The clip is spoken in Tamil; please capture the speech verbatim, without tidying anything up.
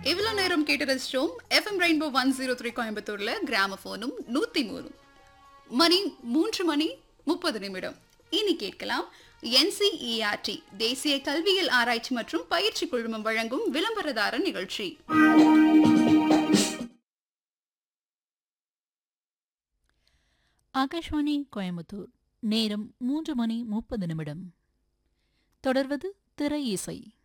இவ்வளோ நேரம் கேட்டு ரசிச்சோம் FM rainbow one zero three கோயம்புத்தூர்ல கிராமபோனும் நூத்தி மூணும் மணி மூன்று மணி முப்பது நிமிடம். இனி கேட்கலாம் என்சிஇஆர்டி தேசிய கல்வியியல் ஆராய்ச்சி மற்றும் பயிற்சி குழுமம் வழங்கும் விளம்பரதார நிகழ்ச்சி. ஆகாஷ்வாணி கோயம்புத்தூர். நேரம் மூன்று மணி முப்பது நிமிடம். தொடர்வது திரை இசை.